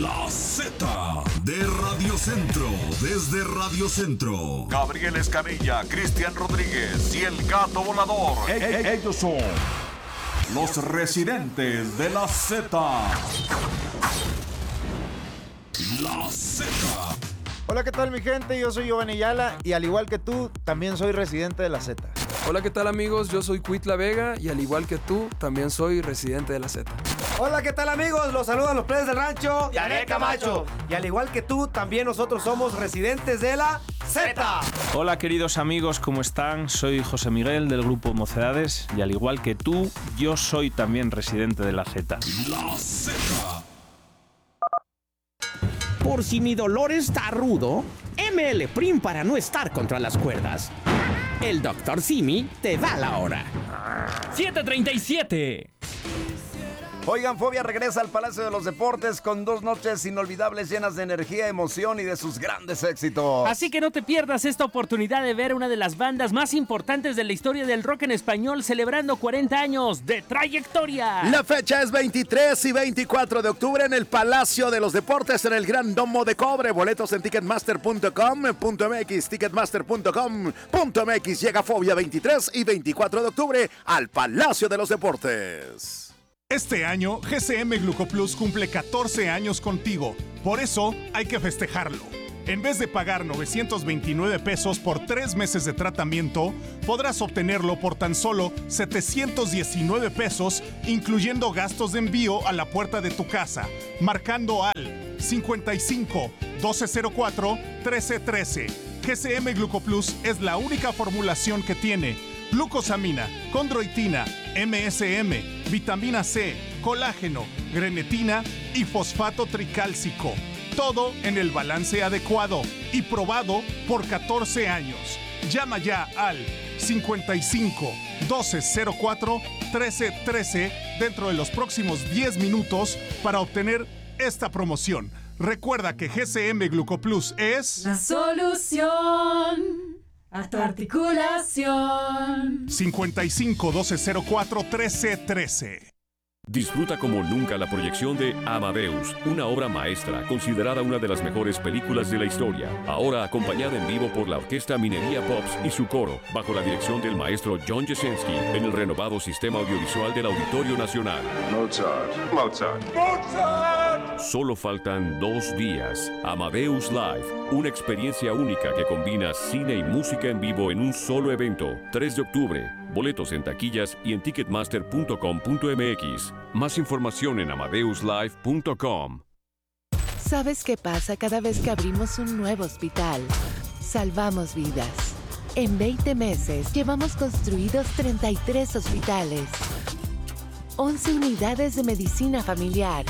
La Z de Radio Centro, desde Radio Centro. Gabriel Escamilla, Cristian Rodríguez y el Gato Volador. Ellos son los residentes de la Z. La Z. Hola, ¿qué tal mi gente? Yo soy Giovanni Ayala y al igual que tú, también soy residente de la Z. Hola, ¿qué tal amigos? Yo soy Cuitla Vega y al igual que tú, también soy residente de la Z. Hola, ¿qué tal amigos? Los saludan los plebes del rancho Yané Camacho. Y al igual que tú, también nosotros somos residentes de la Z. Hola queridos amigos, ¿cómo están? Soy José Miguel del grupo Mocedades y al igual que tú, yo soy también residente de la Z. La Z. Por si mi dolor está rudo, ML Prim para no estar contra las cuerdas. El Dr. Simi te da la hora. 7:37. Oigan, Fobia regresa al Palacio de los Deportes con 2 noches inolvidables llenas de energía, emoción y de sus grandes éxitos. Así que no te pierdas esta oportunidad de ver una de las bandas más importantes de la historia del rock en español celebrando 40 años de trayectoria. La fecha es 23 y 24 de octubre en el Palacio de los Deportes en el Gran Domo de Cobre. Boletos en ticketmaster.com.mx, ticketmaster.com.mx. Llega Fobia 23 y 24 de octubre al Palacio de los Deportes. Este año, GCM Glucoplus cumple 14 años contigo. Por eso, hay que festejarlo. En vez de pagar 929 pesos por 3 meses de tratamiento, podrás obtenerlo por tan solo 719 pesos, incluyendo gastos de envío a la puerta de tu casa, marcando al 55 1204 1313. GCM Glucoplus es la única formulación que tiene glucosamina, condroitina, MSM, vitamina C, colágeno, grenetina y fosfato tricálcico. Todo en el balance adecuado y probado por 14 años. Llama ya al 55 1204 1313 dentro de los próximos 10 minutos para obtener esta promoción. Recuerda que GCM Glucoplus es la solución a tu articulación. 55 1204 1313. Disfruta como nunca la proyección de Amadeus, una obra maestra considerada una de las mejores películas de la historia. Ahora acompañada en vivo por la Orquesta Minería Pops y su coro, bajo la dirección del maestro John Jasinski, en el renovado sistema audiovisual del Auditorio Nacional. Mozart, Mozart, Mozart. Solo faltan 2 días. Amadeus Live, una experiencia única que combina cine y música en vivo en un solo evento. 3 de octubre. Boletos en taquillas y en ticketmaster.com.mx. Más información en amadeuslive.com. ¿Sabes qué pasa cada vez que abrimos un nuevo hospital? Salvamos vidas. En 20 meses llevamos construidos 33 hospitales, 11 unidades de medicina familiar,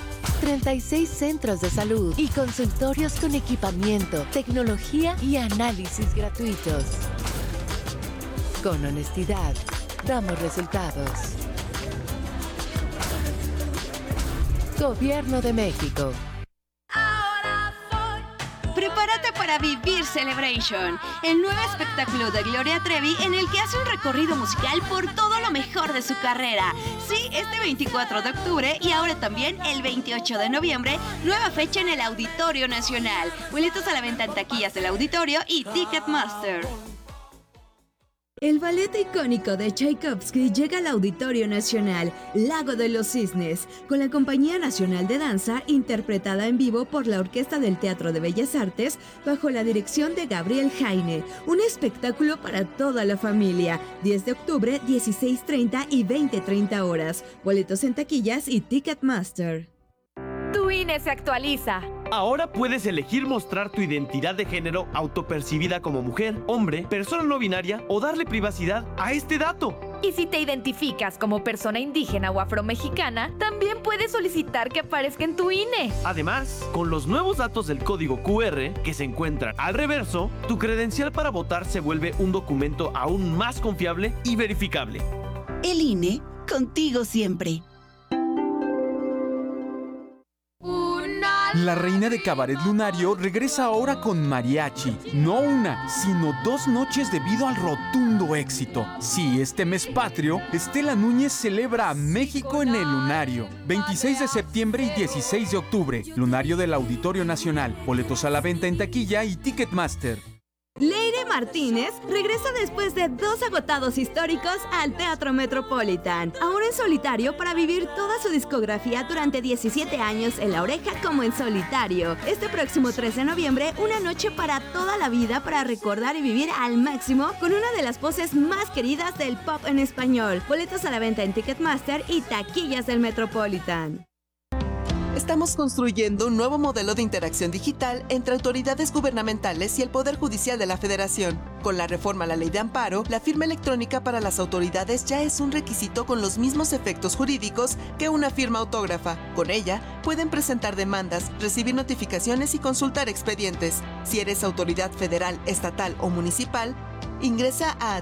36 centros de salud y consultorios con equipamiento, tecnología y análisis gratuitos. Con honestidad, damos resultados. Gobierno de México. Prepárate para vivir Celebration, el nuevo espectáculo de Gloria Trevi en el que hace un recorrido musical por todo lo mejor de su carrera. Sí, este 24 de octubre y ahora también el 28 de noviembre, nueva fecha en el Auditorio Nacional. Boletos a la venta en taquillas del Auditorio y Ticketmaster. El ballet icónico de Tchaikovsky llega al Auditorio Nacional, Lago de los Cisnes, con la Compañía Nacional de Danza, interpretada en vivo por la Orquesta del Teatro de Bellas Artes, bajo la dirección de Gabriel Jaine. Un espectáculo para toda la familia. 10 de octubre, 16:30 y 20:30 horas. Boletos en taquillas y Ticketmaster. Tu INE se actualiza. Ahora puedes elegir mostrar tu identidad de género autopercibida como mujer, hombre, persona no binaria o darle privacidad a este dato. Y si te identificas como persona indígena o afromexicana, también puedes solicitar que aparezca en tu INE. Además, con los nuevos datos del código QR que se encuentran al reverso, tu credencial para votar se vuelve un documento aún más confiable y verificable. El INE, contigo siempre. Una La reina de Cabaret Lunario regresa ahora con mariachi. No una, sino 2 noches debido al rotundo éxito. Sí, este mes patrio, Estela Núñez celebra a México en el Lunario. 26 de septiembre y 16 de octubre. Lunario del Auditorio Nacional. Boletos a la venta en taquilla y Ticketmaster. Leire Martínez regresa después de 2 agotados históricos al Teatro Metropolitan, ahora en solitario para vivir toda su discografía durante 17 años en La Oreja como en solitario. Este próximo 3 de noviembre, una noche para toda la vida para recordar y vivir al máximo con una de las voces más queridas del pop en español. Boletos a la venta en Ticketmaster y taquillas del Metropolitan. Estamos construyendo un nuevo modelo de interacción digital entre autoridades gubernamentales y el Poder Judicial de la Federación. Con la reforma a la Ley de Amparo, la firma electrónica para las autoridades ya es un requisito con los mismos efectos jurídicos que una firma autógrafa. Con ella, pueden presentar demandas, recibir notificaciones y consultar expedientes. Si eres autoridad federal, estatal o municipal, ingresa a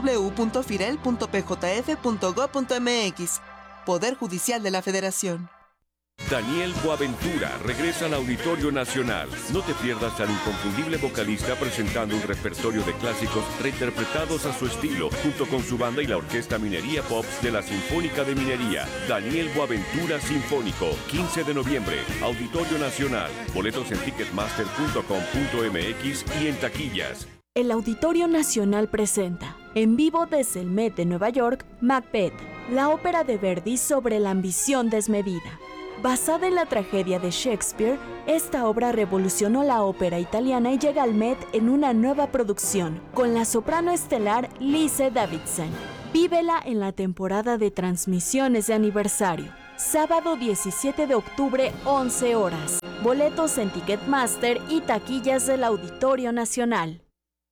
www.firel.pjf.gov.mx. Poder Judicial de la Federación. Daniel Boaventura regresa al Auditorio Nacional. No te pierdas al inconfundible vocalista presentando un repertorio de clásicos reinterpretados a su estilo, junto con su banda y la Orquesta Minería Pops de la Sinfónica de Minería. Daniel Boaventura Sinfónico, 15 de noviembre, Auditorio Nacional. Boletos en ticketmaster.com.mx y en taquillas. El Auditorio Nacional presenta, en vivo desde el Met de Nueva York, Macbeth, la ópera de Verdi sobre la ambición desmedida. Basada en la tragedia de Shakespeare, esta obra revolucionó la ópera italiana y llega al Met en una nueva producción, con la soprano estelar Lise Davidson. Vívela en la temporada de transmisiones de aniversario. Sábado 17 de octubre, 11 horas. Boletos en Ticketmaster y taquillas del Auditorio Nacional.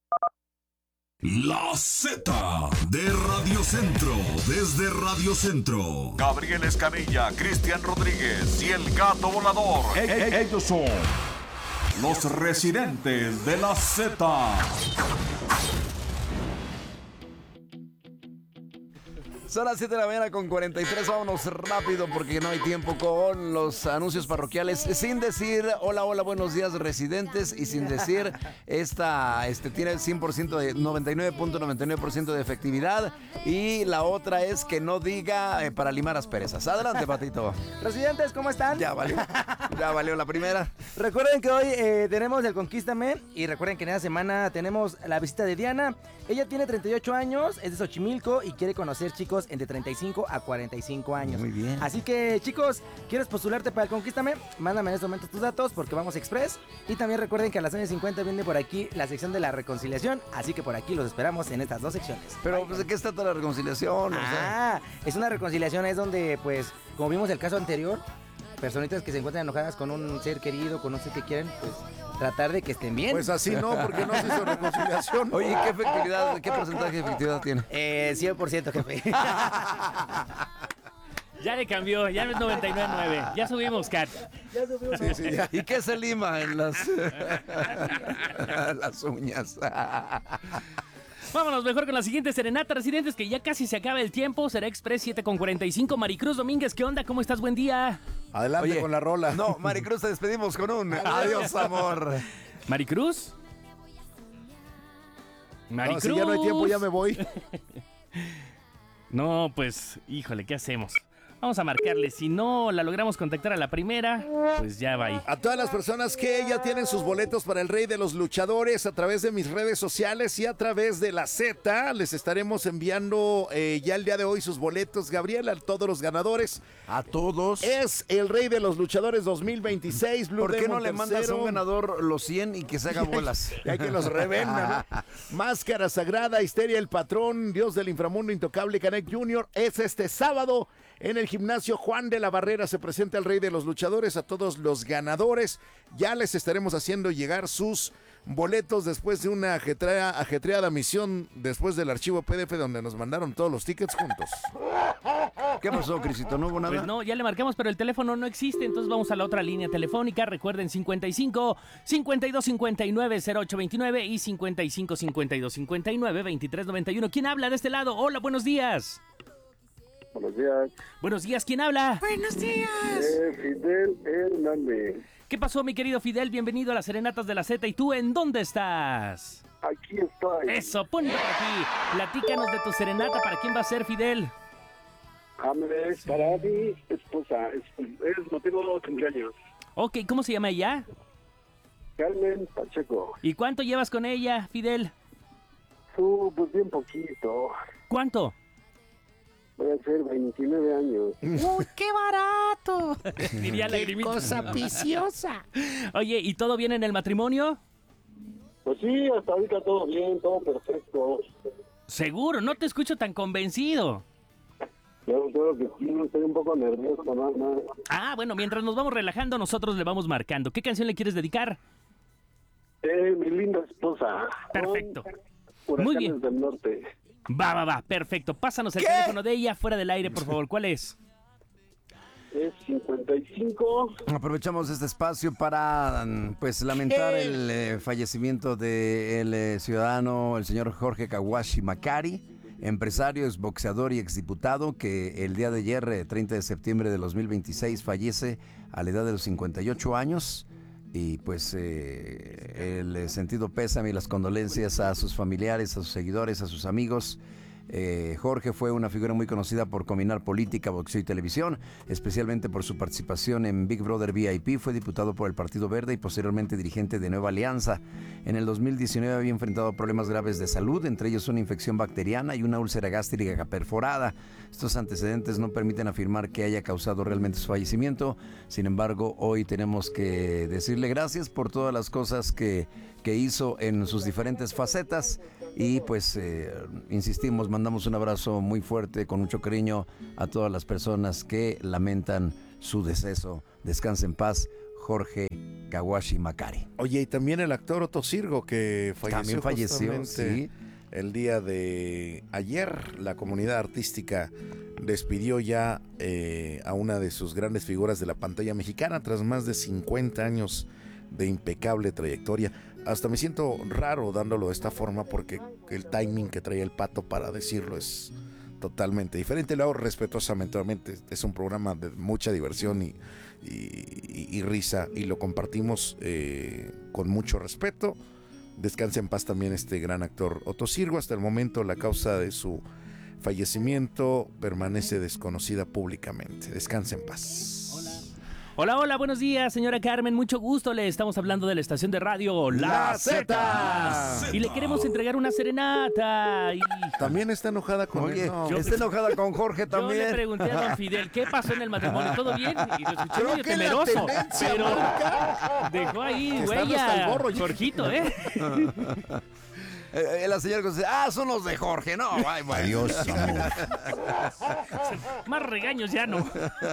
La Z de Radio Centro, desde Radio Centro. Gabriel Escamilla, Cristian Rodríguez y el Gato Volador. Ellos son los residentes de la Z. Son las 7 de la mañana con 43, vámonos rápido porque no hay tiempo con los anuncios parroquiales, sin decir hola, buenos días residentes y sin decir tiene 100% de 99.99% de efectividad y la otra es que no diga para limar asperezas. Adelante, Patito. Residentes, ¿cómo están? Ya valió la primera. Recuerden que hoy tenemos el Conquístame y recuerden que en esta semana tenemos la visita de Diana. Ella tiene 38 años, es de Xochimilco y quiere conocer chicos entre 35 a 45 años. Muy bien. Así que, chicos, ¿quieres postularte para el Conquístame? Mándame en este momento tus datos porque vamos express. Y también recuerden que a las 9:50 viene por aquí la sección de la reconciliación. Así que por aquí los esperamos en estas 2 secciones. Pero, pues, ¿de qué está toda la reconciliación? Es una reconciliación, es donde, pues, como vimos el caso anterior, personitas que se encuentran enojadas con un ser querido, con un ser que quieren, pues tratar de que estén bien. Pues así no, porque no se hizo reconciliación. Oye, ¿qué efectividad, qué porcentaje de efectividad tiene? 100%, jefe. Ya le cambió, ya no es 99.9. Ya subimos, Kat. Ya subimos. Sí, ya. ¿Y qué se lima en las uñas? Vámonos mejor con la siguiente serenata, residentes, que ya casi se acaba el tiempo. Será Express 7:45. Maricruz Domínguez, ¿qué onda? ¿Cómo estás? Buen día. Adelante con la rola. No, Maricruz, te despedimos con un adiós, amor. ¿Maricruz? No, si ya no hay tiempo, ya me voy. No, pues, híjole, ¿qué hacemos? Vamos a marcarle. Si no la logramos contactar a la primera, pues ya va ahí. A todas las personas que ya tienen sus boletos para el Rey de los Luchadores a través de mis redes sociales y a través de la Z, les estaremos enviando ya el día de hoy sus boletos, Gabriel, a todos los ganadores. A todos. Es el Rey de los Luchadores 2026. Blue ¿Por qué Demon no le mandas a un ganador los 100 y que se haga bolas? Ya que los revenda, ¿no? Máscara Sagrada, Histeria el Patrón, Dios del Inframundo Intocable, Canek Jr. Es este sábado en el gimnasio Juan de la Barrera. Se presenta el Rey de los Luchadores. A todos los ganadores ya les estaremos haciendo llegar sus boletos después de una ajetreada misión después del archivo PDF donde nos mandaron todos los tickets juntos. ¿Qué pasó, Crisito? ¿No hubo nada? Pues no, ya le marcamos, pero el teléfono no existe, entonces vamos a la otra línea telefónica. Recuerden, 55 52 59 0829 y 55 52 59 23 91. ¿Quién habla de este lado? Hola, buenos días. Buenos días. Buenos días, ¿quién habla? Buenos días. Fidel Hernández. ¿Qué pasó, mi querido Fidel? Bienvenido a las Serenatas de la Z. ¿Y tú en dónde estás? Aquí estoy. Eso, ponte por aquí. Platícanos de tu serenata. ¿Para quién va a ser, Fidel? Es para mi esposa. Es motivo de cumpleaños. Ok, ¿cómo se llama ella? Carmen Pacheco. ¿Y cuánto llevas con ella, Fidel? Pues bien poquito. ¿Cuánto? Voy a hacer 29 años. ¡Uy, qué barato! Diría la ¡Qué cosa viciosa! Oye, ¿y todo bien en el matrimonio? Pues sí, hasta ahorita todo bien, todo perfecto. Seguro, no te escucho tan convencido. Yo creo que sí, estoy un poco nervioso, nada. Ah, bueno, mientras nos vamos relajando, nosotros le vamos marcando. ¿Qué canción le quieres dedicar? Mi linda esposa. Perfecto. Huracanes Muy bien. del Norte. Va, perfecto. Pásanos el teléfono de ella fuera del aire, por favor. ¿Cuál es? Es 55. Aprovechamos este espacio para pues lamentar el fallecimiento del ciudadano, el señor Jorge Kawashi Makari, empresario, exboxeador y exdiputado, que el día de ayer, 30 de septiembre de 2026, fallece a la edad de los 58 años. Y pues el sentido pésame y las condolencias a sus familiares, a sus seguidores, a sus amigos. Jorge fue una figura muy conocida por combinar política, boxeo y televisión, especialmente por su participación en Big Brother VIP. Fue diputado por el Partido Verde y posteriormente dirigente de Nueva Alianza. En el 2019 había enfrentado problemas graves de salud, entre ellos una infección bacteriana y una úlcera gástrica perforada. Estos antecedentes no permiten afirmar que haya causado realmente su fallecimiento. Sin embargo, hoy tenemos que decirle gracias por todas las cosas que hizo en sus diferentes facetas. Y pues insistimos, mandamos un abrazo muy fuerte, con mucho cariño a todas las personas que lamentan su deceso. Descanse en paz, Jorge Kawashi Makari. Oye, y también el actor Otto Sirgo, que falleció. También falleció, sí. El día de ayer. La comunidad artística despidió ya a una de sus grandes figuras de la pantalla mexicana tras más de 50 años de impecable trayectoria. Hasta me siento raro dándolo de esta forma porque el timing que traía el Pato para decirlo es totalmente diferente. Lo hago respetuosamente, obviamente es un programa de mucha diversión y risa, y lo compartimos con mucho respeto. Descanse en paz también este gran actor Otto Sirgo. Hasta el momento la causa de su fallecimiento permanece desconocida públicamente. Descanse en paz. Hola, buenos días, señora Carmen, mucho gusto. Le estamos hablando de la estación de radio La Z. Y le queremos entregar una serenata. También está enojada con él. Está enojada con Jorge también. Yo le pregunté a don Fidel, ¿qué pasó en el matrimonio? ¿Todo bien? Y lo escuché medio temeroso. Pero dejó ahí huella, Jorgito, La señora dice, son los de Jorge, no. Ay, adiós, amor. Más regaños ya no.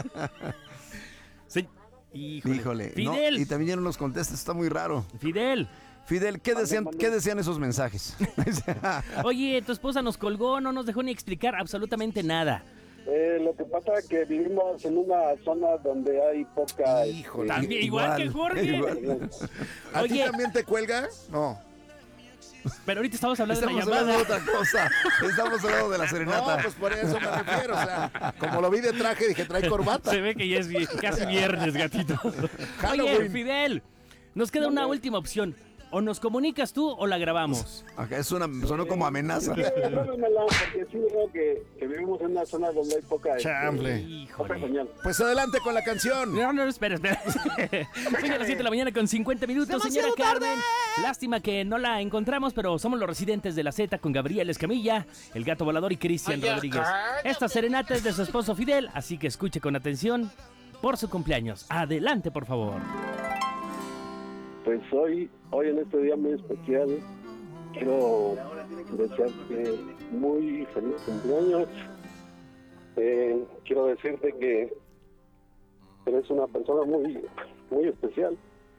Híjole. Fidel. No, y también ya no nos contesta, está muy raro. Fidel, ¿qué decían esos mensajes? oye, tu esposa nos colgó, no nos dejó ni explicar absolutamente nada. Lo que pasa es que vivimos en una zona donde hay poca... Híjole. También, igual que Jorge. Igual. ¿A ti también te cuelga? No. Pero ahorita estamos hablando de la Estamos llamada. hablando de otra cosa. Estamos hablando de la serenata. No, pues por eso me refiero. O sea, como lo vi de traje, dije, trae corbata. Se ve que ya es casi viernes, gatito. Oye, Fidel, nos queda una última opción. O nos comunicas tú o la grabamos. Sonó como amenaza. Porque sí creo que vivimos en una zona donde hay poca... Chamble. poca señal. Pues adelante con la canción. No, espera. Son ya las 7 de la mañana con 50 minutos, señora Carmen. Lástima que no la encontramos, pero somos los residentes de la Z con Gabriel Escamilla, el Gato Volador y Cristian Rodríguez. Esta serenata es de su esposo Fidel, así que escuche con atención por su cumpleaños. Adelante, por favor. Pues hoy en este día muy especial, quiero desearte muy feliz cumpleaños. Quiero decirte que eres una persona muy, muy especial.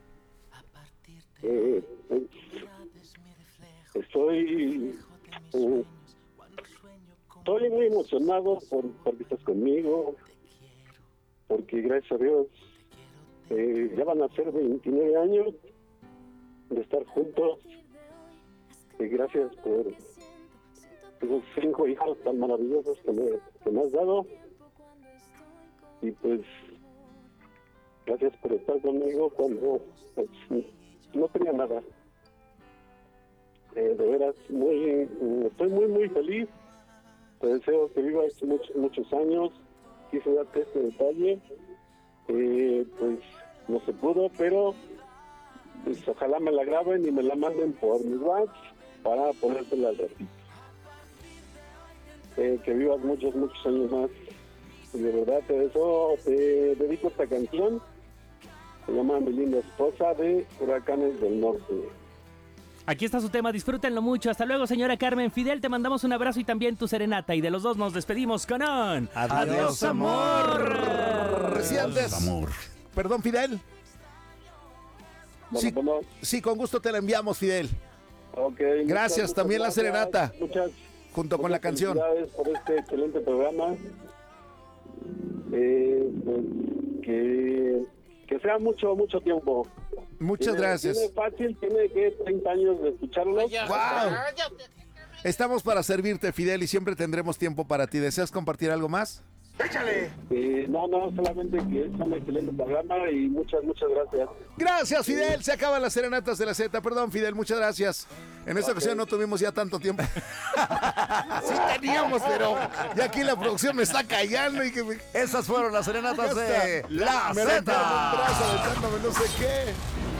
Estoy muy emocionado porque estás conmigo, porque gracias a Dios ya van a ser 29 años de estar juntos, y gracias por esos 5 hijos tan maravillosos que me has dado. y pues gracias por estar conmigo cuando pues, no tenía nada. De veras, estoy muy feliz. Te deseo que vivas muchos años. Quise darte este detalle. Pues no se pudo, pero pues, ojalá me la graben y me la manden por mi WhatsApp para ponértela al ratito. Que vivas muchos años más. Y de verdad te dedico esta canción. Se llama Mi linda esposa de Huracanes del Norte. Aquí está su tema, disfrútenlo mucho. Hasta luego, señora Carmen. Fidel, te mandamos un abrazo y también tu serenata. Y de los dos nos despedimos con un... ¡Adiós, amor! Residentes. Amor. Perdón, Fidel. Sí, con gusto te la enviamos, Fidel. Okay, gracias, también la serenata. Junto con la canción. Gracias por este excelente programa. Pues, que sea mucho tiempo. Muchas gracias. Tiene que 30 años de escucharlo. ¡Wow! Estamos para servirte, Fidel, y siempre tendremos tiempo para ti. ¿Deseas compartir algo más? ¡Échale! No, solamente que es un excelente programa y muchas gracias. Gracias, Fidel. Se acaban las serenatas de la Z. Perdón, Fidel, muchas gracias. En esta ocasión no tuvimos ya tanto tiempo. Sí teníamos, pero ya aquí la producción me está callando. Esas fueron las serenatas de la Z. Me rompe un brazo aventándome no sé qué.